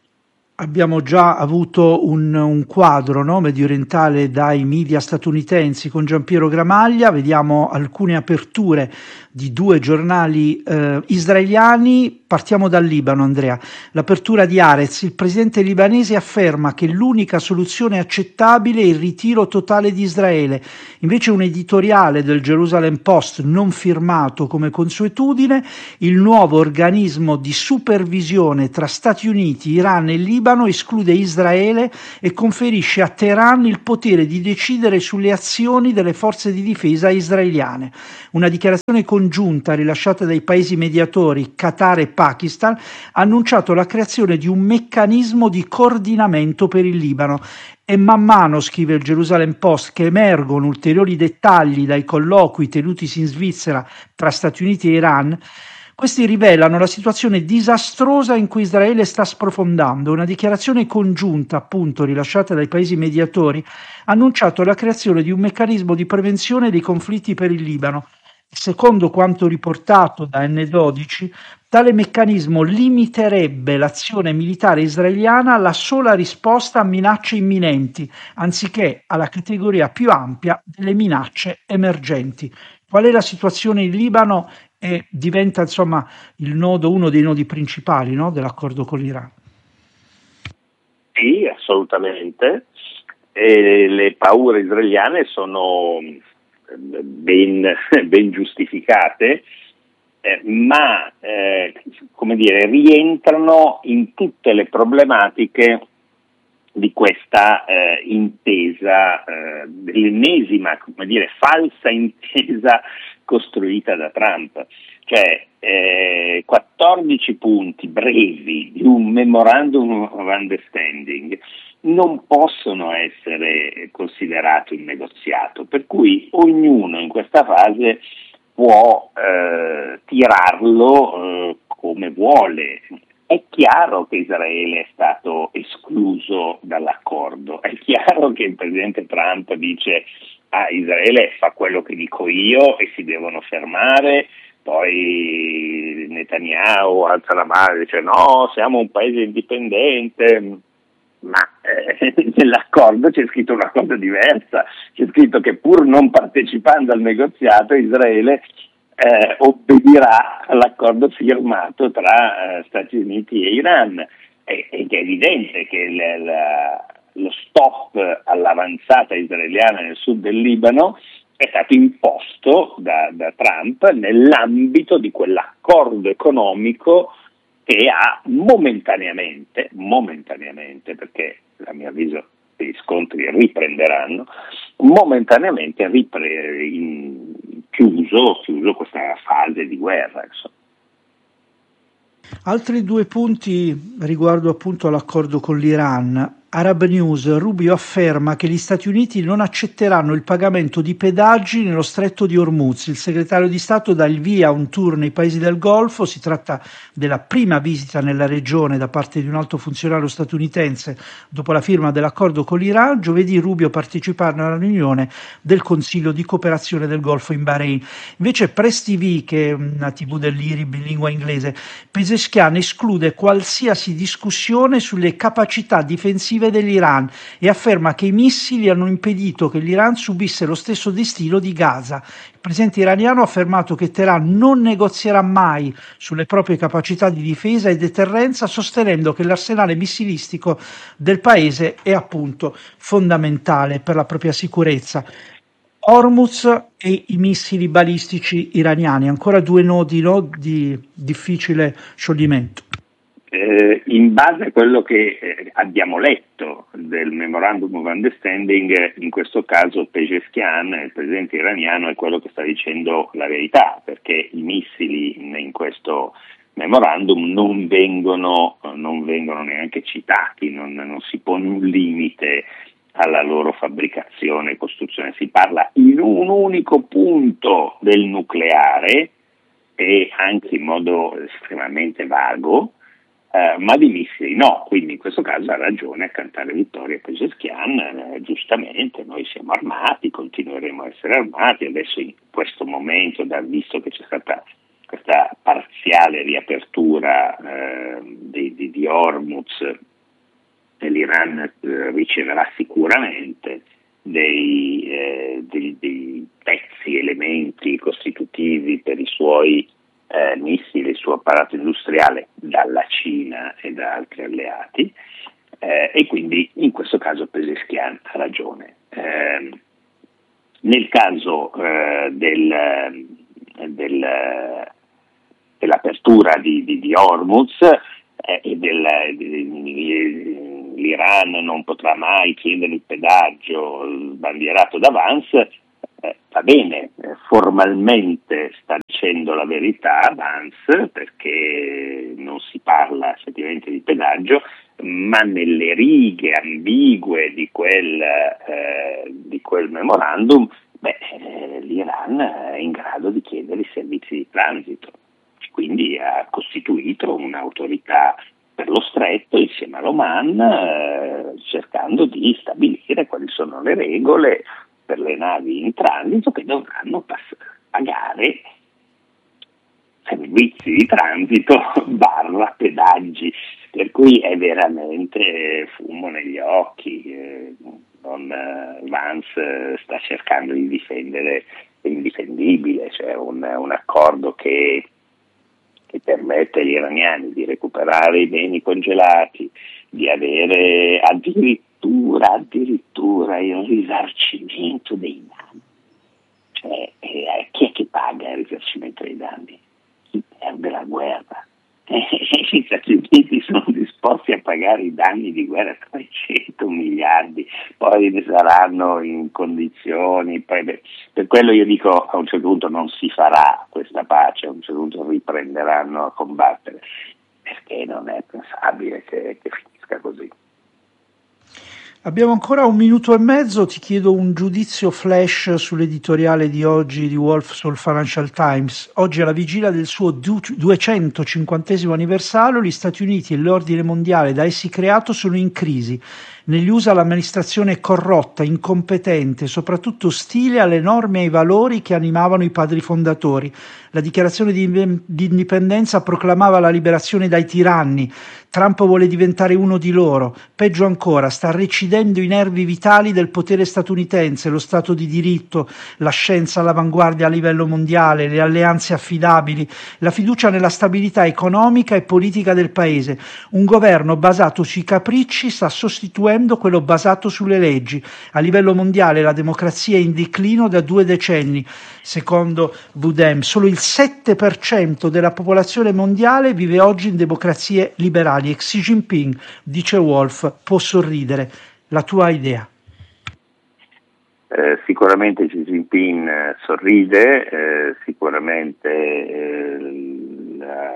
Abbiamo già avuto un, un quadro no, medio orientale dai media statunitensi con Giampiero Gramaglia. Vediamo alcune aperture di due giornali eh, israeliani. Partiamo dal Libano, Andrea. L'apertura di Haaretz, il presidente libanese afferma che l'unica soluzione accettabile è il ritiro totale di Israele. Invece un editoriale del Jerusalem Post non firmato come consuetudine, il nuovo organismo di supervisione tra Stati Uniti, Iran e Libano esclude Israele e conferisce a Teheran il potere di decidere sulle azioni delle forze di difesa israeliane. Una dichiarazione congiunta rilasciata dai paesi mediatori Qatar e Pakistan ha annunciato la creazione di un meccanismo di coordinamento per il Libano. E man mano, scrive il Jerusalem Post, che emergono ulteriori dettagli dai colloqui tenutisi in Svizzera tra Stati Uniti e Iran, questi rivelano la situazione disastrosa in cui Israele sta sprofondando. Una dichiarazione congiunta, appunto, rilasciata dai paesi mediatori, ha annunciato la creazione di un meccanismo di prevenzione dei conflitti per il Libano. Secondo quanto riportato da N dodici, tale meccanismo limiterebbe l'azione militare israeliana alla sola risposta a minacce imminenti, anziché alla categoria più ampia delle minacce emergenti. Qual è la situazione in Libano? E diventa insomma il nodo, uno dei nodi principali, no, dell'accordo con l'Iran. Sì, assolutamente. E le paure israeliane sono ben, ben giustificate, eh, ma eh, come dire, rientrano in tutte le problematiche di questa eh, intesa, eh, dell'ennesima, come dire, falsa intesa costruita da Trump. Cioè eh, quattordici punti brevi di un memorandum of understanding non possono essere considerati un negoziato, per cui ognuno in questa fase può eh, tirarlo eh, come vuole. È chiaro che Israele è stato escluso dall'accordo, è chiaro che il presidente Trump dice ah, Israele fa quello che dico io e si devono fermare. Poi Netanyahu alza la mano e dice no, siamo un paese indipendente, ma eh, nell'accordo c'è scritto una cosa diversa, c'è scritto che pur non partecipando al negoziato Israele eh, obbedirà all'accordo firmato tra eh, Stati Uniti e Iran. Ed è evidente che l- la, lo stop all'avanzata israeliana nel sud del Libano è stato imposto da, da Trump nell'ambito di quell'accordo economico che ha momentaneamente, momentaneamente, perché a mio avviso gli scontri riprenderanno, momentaneamente ripre- in, chiuso, chiuso questa fase di guerra. Insomma. Altri due punti riguardo appunto all'accordo con l'Iran. Arab News, Rubio afferma che gli Stati Uniti non accetteranno il pagamento di pedaggi nello stretto di Hormuz. Il segretario di Stato dà il via a un tour nei paesi del Golfo. Si tratta della prima visita nella regione da parte di un alto funzionario statunitense dopo la firma dell'accordo con l'Iran. Giovedì Rubio parteciperà alla riunione del Consiglio di cooperazione del Golfo in Bahrain. Invece Press T V, che è una tivù dell'I R I B in lingua inglese, Pezeshkian esclude qualsiasi discussione sulle capacità difensive dell'Iran e afferma che i missili hanno impedito che l'Iran subisse lo stesso destino di Gaza. Il presidente iraniano ha affermato che Teheran non negozierà mai sulle proprie capacità di difesa e deterrenza, sostenendo che l'arsenale missilistico del paese è appunto fondamentale per la propria sicurezza. Hormuz e i missili balistici iraniani, ancora due nodi, no, di difficile scioglimento. Eh, in base a quello che eh, abbiamo letto del Memorandum of Understanding, in questo caso Pezeshkian, il presidente iraniano, è quello che sta dicendo la verità, perché i missili in questo memorandum non vengono, non vengono neanche citati, non, non si pone un limite alla loro fabbricazione e costruzione, si parla in un unico punto del nucleare e anche in modo estremamente vago. Uh, ma di missili no, quindi in questo caso ha ragione a cantare vittoria Pezeshkian, eh, giustamente, noi siamo armati, continueremo a essere armati, adesso in questo momento, da, visto che c'è stata questa parziale riapertura eh, di, di, di Hormuz, l'Iran eh, riceverà sicuramente dei, eh, dei, dei pezzi, elementi costitutivi per i suoi eh, missili, il suo apparato industriale dalla Cina e da altri alleati, eh, e quindi in questo caso Pezeshkian ha ragione. Eh, nel caso eh, del, del, dell'apertura di, di, di Hormuz eh, e del, di, l'Iran non potrà mai chiedere il pedaggio sbandierato da Vance, eh, va bene, eh, formalmente sta dicendo la verità Vance, perché non si parla effettivamente di pedaggio, ma nelle righe ambigue di quel, eh, di quel memorandum, beh, eh, l'Iran è in grado di chiedere i servizi di transito, quindi ha costituito un'autorità per lo stretto insieme all'Oman, eh, cercando di stabilire quali sono le regole per le navi in transito che dovranno pass- pagare servizi di transito barra pedaggi, per cui è veramente fumo negli occhi. Eh, non, eh, Vance sta cercando di difendere l'indifendibile, cioè un, un accordo che, che permette agli iraniani di recuperare i beni congelati, di avere addirittura, addirittura il risarcimento dei danni. Cioè, eh, chi è che paga il risarcimento dei danni? Chi perde la guerra. Eh, gli Stati Uniti sono disposti a pagare i danni di guerra, trecento miliardi, poi ne saranno in condizioni, poi, beh, per quello io dico a un certo punto non si farà questa pace, a un certo punto riprenderanno a combattere, perché non è pensabile che, che finisca così. Abbiamo ancora un minuto e mezzo, ti chiedo un giudizio flash sull'editoriale di oggi di Wolf sul Financial Times. Oggi, alla vigilia del suo duecentocinquantesimo anniversario, gli Stati Uniti e l'ordine mondiale da essi creato sono in crisi. Negli U S A l'amministrazione è corrotta, incompetente, soprattutto ostile alle norme e ai valori che animavano i padri fondatori. La dichiarazione di, di indipendenza proclamava la liberazione dai tiranni. Trump vuole diventare uno di loro. Peggio ancora, sta recidendo i nervi vitali del potere statunitense, lo Stato di diritto, la scienza all'avanguardia a livello mondiale, le alleanze affidabili, la fiducia nella stabilità economica e politica del paese. Un governo basato sui capricci sta sostituendo quello basato sulle leggi. A livello mondiale la democrazia è in declino da due decenni. Secondo Budem, solo il sette per cento della popolazione mondiale vive oggi in democrazie liberali e Xi Jinping, dice Wolf, può sorridere. La tua idea? Eh, sicuramente Xi Jinping eh, sorride, eh, sicuramente eh, la,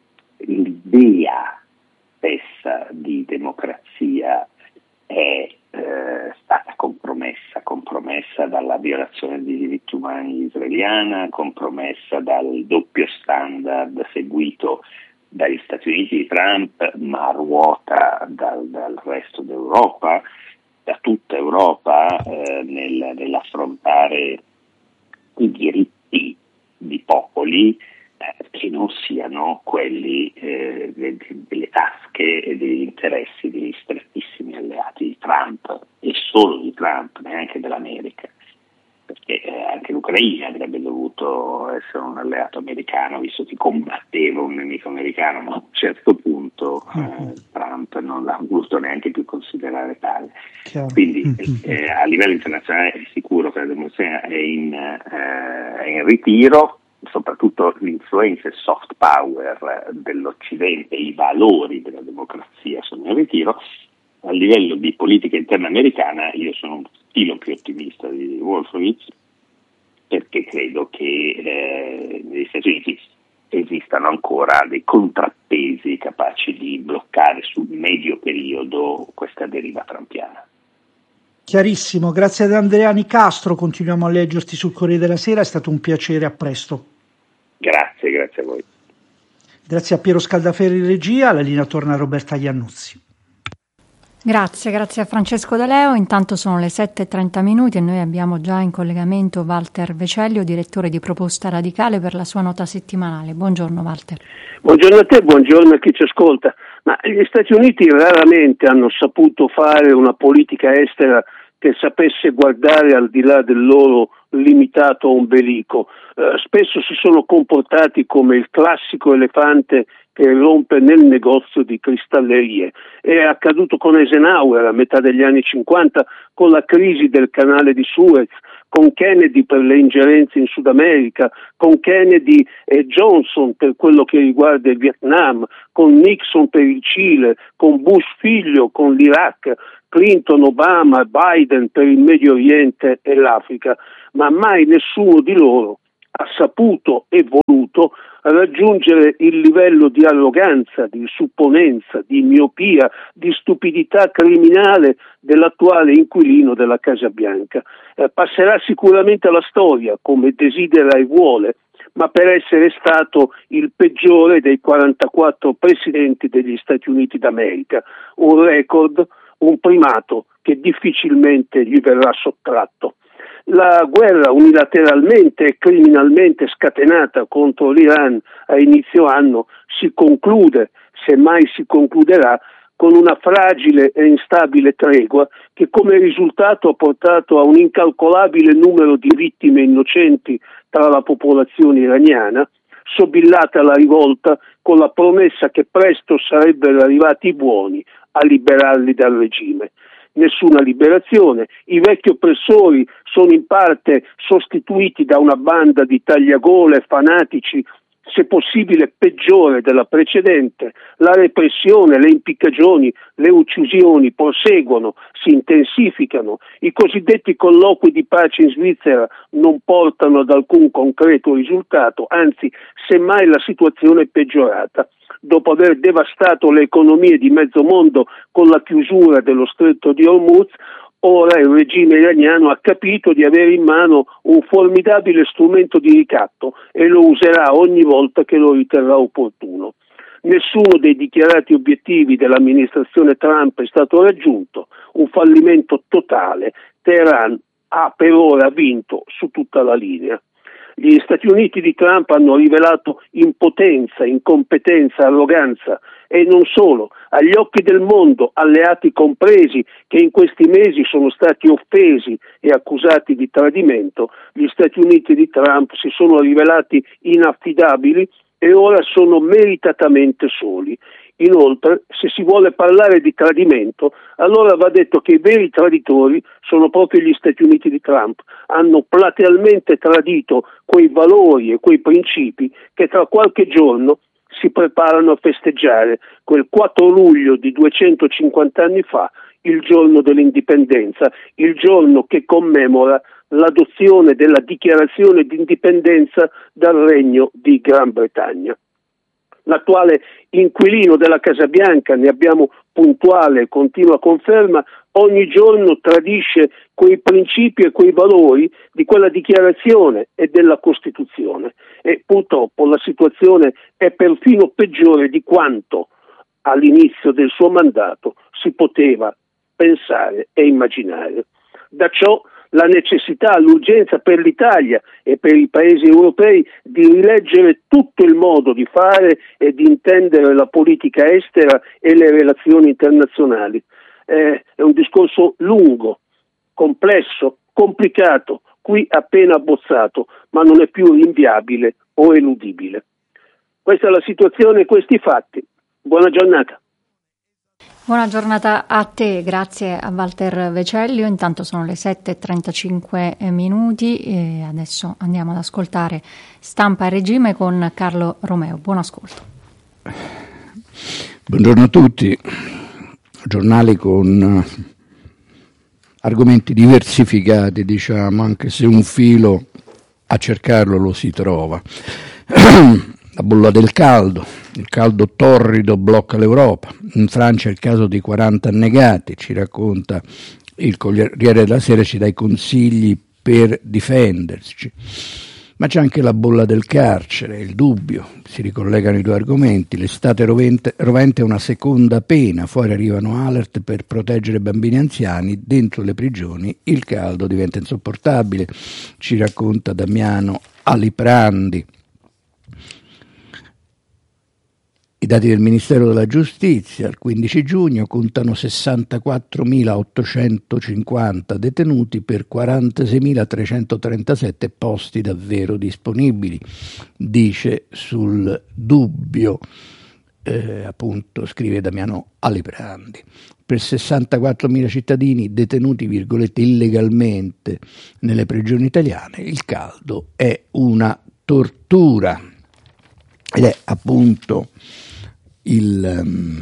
l'idea stessa di democrazia è eh, stata compromessa, compromessa dalla violazione dei diritti umani israeliana, compromessa dal doppio standard seguito dagli Stati Uniti di Trump, ma ruota dal, dal resto d'Europa, da tutta Europa, eh, nel, nell'affrontare i diritti di popoli eh, che non siano quelli eh, de, de, delle tasche e degli interessi degli strettissimi alleati di Trump, e solo di Trump, neanche dell'America, perché eh, anche l'Ucraina avrebbe dovuto essere un alleato americano, visto che combatteva un nemico americano, ma a un certo punto eh, Trump non l'ha voluto neanche più considerare tale. Chiaro. Quindi eh, a livello internazionale è sicuro che la democrazia è in, eh, è in ritiro, soprattutto l'influenza e soft power dell'Occidente, i valori della democrazia sono in ritiro. A livello di politica interna americana io sono un filo più ottimista di Wolfowitz, perché credo che eh, negli Stati Uniti esistano ancora dei contrappesi capaci di bloccare sul medio periodo questa deriva trampiana. Chiarissimo, grazie ad Andrea Nicastro, continuiamo a leggerti sul Corriere della Sera, è stato un piacere, a presto. Grazie, grazie a voi. Grazie a Piero Scaldaferri in regia, la linea torna a Roberta Iannuzzi. Grazie, grazie a Francesco De Leo. Intanto sono le sette e trenta minuti e noi abbiamo già in collegamento Walter Vecellio, direttore di Proposta Radicale, per la sua nota settimanale. Buongiorno Walter. Buongiorno a te, buongiorno a chi ci ascolta. Ma gli Stati Uniti raramente hanno saputo fare una politica estera che sapesse guardare al di là del loro limitato a ombelico, eh, spesso si sono comportati come il classico elefante che rompe nel negozio di cristallerie. È accaduto con Eisenhower a metà degli anni cinquanta, con la crisi del canale di Suez, con Kennedy per le ingerenze in Sud America, con Kennedy e Johnson per quello che riguarda il Vietnam, con Nixon per il Cile, con Bush figlio, con l'Iraq, Clinton, Obama, Biden per il Medio Oriente e l'Africa, ma mai nessuno di loro ha saputo e voluto raggiungere il livello di arroganza, di supponenza, di miopia, di stupidità criminale dell'attuale inquilino della Casa Bianca. Eh, passerà sicuramente alla storia come desidera e vuole, ma per essere stato il peggiore dei quarantaquattro presidenti degli Stati Uniti d'America, un record, un primato che difficilmente gli verrà sottratto. La guerra unilateralmente e criminalmente scatenata contro l'Iran a inizio anno si conclude, se mai si concluderà, con una fragile e instabile tregua che come risultato ha portato a un incalcolabile numero di vittime innocenti tra la popolazione iraniana, sobillata alla rivolta con la promessa che presto sarebbero arrivati i buoni a liberarli dal regime. Nessuna liberazione, i vecchi oppressori sono in parte sostituiti da una banda di tagliagole fanatici, se possibile peggiore della precedente. La repressione, le impiccagioni, le uccisioni proseguono, si intensificano. I cosiddetti colloqui di pace in Svizzera non portano ad alcun concreto risultato, anzi, semmai la situazione è peggiorata. Dopo aver devastato le economie di mezzo mondo con la chiusura dello stretto di Hormuz, ora il regime iraniano ha capito di avere in mano un formidabile strumento di ricatto e lo userà ogni volta che lo riterrà opportuno. Nessuno dei dichiarati obiettivi dell'amministrazione Trump è stato raggiunto, un fallimento totale. Teheran ha per ora vinto su tutta la linea. Gli Stati Uniti di Trump hanno rivelato impotenza, incompetenza, arroganza e non solo, agli occhi del mondo, alleati compresi che in questi mesi sono stati offesi e accusati di tradimento, gli Stati Uniti di Trump si sono rivelati inaffidabili e ora sono meritatamente soli. Inoltre, se si vuole parlare di tradimento, allora va detto che i veri traditori sono proprio gli Stati Uniti di Trump. Hanno platealmente tradito quei valori e quei principi che tra qualche giorno si preparano a festeggiare, quel quattro luglio di duecentocinquanta anni fa, il giorno dell'indipendenza, il giorno che commemora l'adozione della dichiarazione di indipendenza dal Regno di Gran Bretagna. L'attuale inquilino della Casa Bianca, ne abbiamo puntuale e continua conferma, ogni giorno tradisce quei principi e quei valori di quella dichiarazione e della Costituzione e purtroppo la situazione è perfino peggiore di quanto all'inizio del suo mandato si poteva pensare e immaginare. Da ciò la necessità, l'urgenza per l'Italia e per i paesi europei di rileggere tutto il modo di fare e di intendere la politica estera e le relazioni internazionali. Eh, è un discorso lungo, complesso, complicato, qui appena abbozzato, ma non è più rinviabile o eludibile. Questa è la situazione e questi fatti. Buona giornata. Buona giornata a te, grazie a Walter Vecellio. Intanto sono le sette e trentacinque minuti e adesso andiamo ad ascoltare Stampa e Regime con Carlo Romeo. Buon ascolto. Buongiorno a tutti. Giornali con argomenti diversificati, diciamo, anche se un filo a cercarlo lo si trova. La bolla del caldo, il caldo torrido blocca l'Europa. In Francia il caso di quaranta annegati, ci racconta il Corriere della Sera, ci dà i consigli per difenderci. Ma c'è anche la bolla del carcere, il dubbio, si ricollegano i due argomenti. L'estate rovente, rovente è una seconda pena, fuori arrivano alert per proteggere bambini anziani, dentro le prigioni il caldo diventa insopportabile, ci racconta Damiano Aliprandi. I dati del Ministero della Giustizia al quindici giugno contano sessantaquattromilaottocentocinquanta detenuti per quarantaseimilatrecentotrentasette posti davvero disponibili, dice sul Dubbio, eh, appunto scrive Damiano Aliprandi. Per sessantaquattromila cittadini detenuti, virgolette, illegalmente nelle prigioni italiane, il caldo è una tortura. Ed è appunto il, um,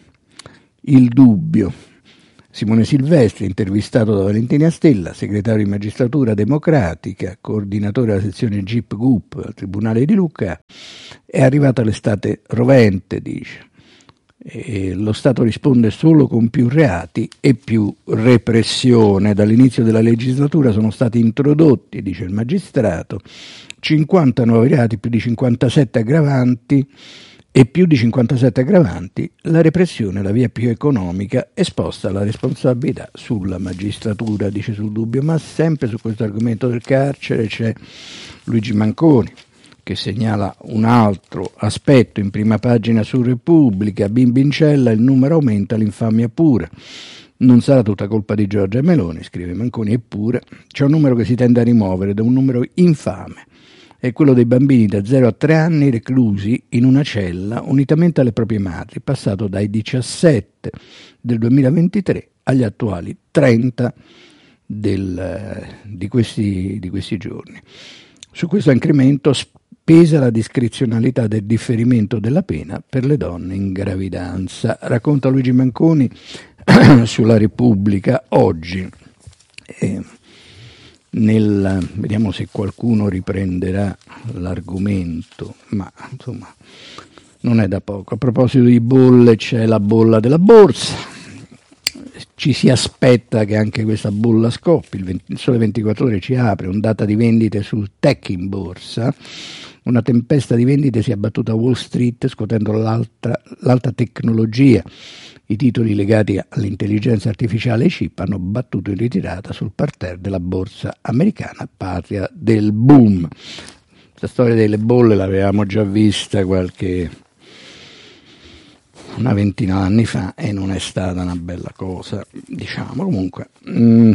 il Dubbio. Simone Silvestri, intervistato da Valentina Stella, segretario di magistratura democratica, coordinatore della sezione G I P G U P al Tribunale di Lucca, è arrivata l'estate rovente, dice. E lo Stato risponde solo con più reati e più repressione. Dall'inizio della legislatura sono stati introdotti, dice il magistrato, cinquanta nuovi reati, più di cinquantasette aggravanti e più di cinquantasette aggravanti. La repressione, la via più economica, è sposta la responsabilità sulla magistratura, dice sul Dubbio. Ma sempre su questo argomento del carcere c'è Luigi Manconi, che segnala un altro aspetto in prima pagina su Repubblica. Bimbi in cella, il numero aumenta, l'infamia pura. Non sarà tutta colpa di Giorgia Meloni, scrive Manconi, eppure c'è un numero che si tende a rimuovere ed è un numero infame. È quello dei bambini da zero a tre anni reclusi in una cella unitamente alle proprie madri, passato dai diciassette del duemilaventitré agli attuali trenta del, di, questi, di questi giorni. Su questo incremento pesa la discrezionalità del differimento della pena per le donne in gravidanza, racconta Luigi Manconi sulla Repubblica oggi. Eh, nel, vediamo se qualcuno riprenderà l'argomento, ma insomma non è da poco. A proposito di bolle, c'è la bolla della borsa. Ci si aspetta che anche questa bolla scoppi. Il, venti, il Sole ventiquattro Ore ci apre ondata di vendite sul tech in borsa. Una tempesta di vendite si è abbattuta a Wall Street, scuotendo l'alta, l'alta tecnologia. I titoli legati all'intelligenza artificiale e ai chip hanno battuto in ritirata sul parterre della borsa americana, patria del boom. Questa storia delle bolle l'avevamo già vista qualche una ventina d'anni fa e non è stata una bella cosa, diciamo. Comunque mh,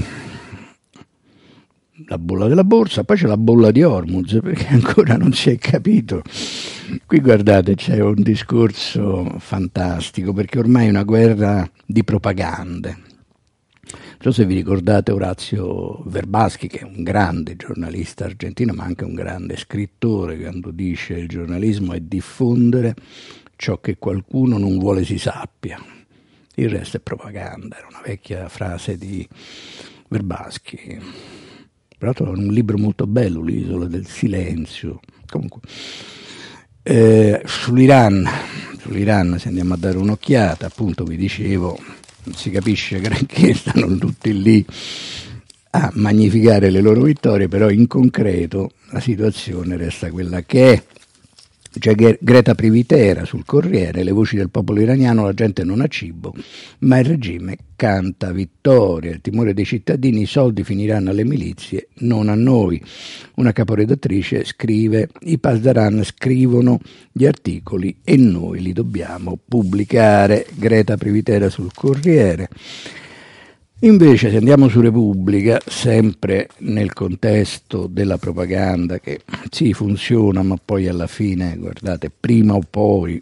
la bolla della borsa, poi c'è la bolla di Hormuz, perché ancora non si è capito. Qui guardate, c'è un discorso fantastico, perché ormai è una guerra di propagande. Non so se vi ricordate Orazio Verbaschi, che è un grande giornalista argentino, ma anche un grande scrittore, quando dice: il giornalismo è diffondere ciò che qualcuno non vuole si sappia, il resto è propaganda. Era una vecchia frase di Verbaschi. Peraltro è un libro molto bello, L'isola del silenzio. Comunque, eh, sull'Iran, sull'Iran, se andiamo a dare un'occhiata, appunto vi dicevo, non si capisce granché, stanno tutti lì a magnificare le loro vittorie, però in concreto la situazione resta quella che è. C'è Greta Privitera sul Corriere, le voci del popolo iraniano, la gente non ha cibo, ma il regime canta vittoria, il timore dei cittadini, i soldi finiranno alle milizie, non a noi. Una caporedattrice scrive: i Pasdaran scrivono gli articoli e noi li dobbiamo pubblicare. Greta Privitera sul Corriere. Invece, se andiamo su Repubblica, sempre nel contesto della propaganda che sì funziona, ma poi alla fine, guardate, prima o poi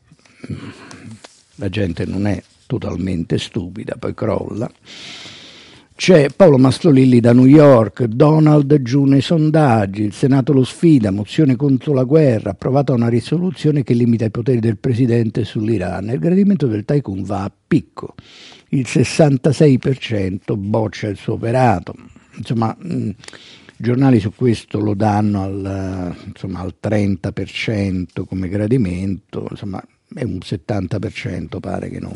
la gente non è totalmente stupida, poi crolla. C'è Paolo Mastrolilli da New York: Donald giù nei sondaggi, il Senato lo sfida, mozione contro la guerra, approvata una risoluzione che limita i poteri del presidente sull'Iran, il gradimento del tycoon va a picco, il sessantasei per cento boccia il suo operato. Insomma, i giornali su questo lo danno al, insomma, al trenta per cento come gradimento, insomma è un settanta per cento pare che non